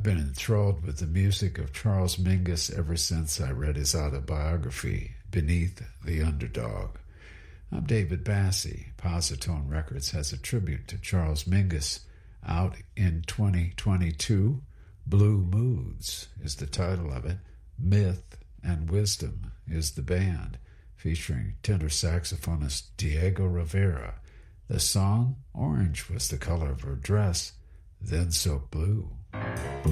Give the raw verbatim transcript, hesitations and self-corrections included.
I've been enthralled with the music of Charles Mingus ever since I read his autobiography, Beneath the Underdog. I'm David Bassie. Positone Records has a tribute to Charles Mingus out in twenty twenty-two. Blue Moods is the title of it. Myth and Wisdom is the band, featuring tenor saxophonist Diego Rivera. The song, Orange Was the Color of Her Dress, Then So Blue.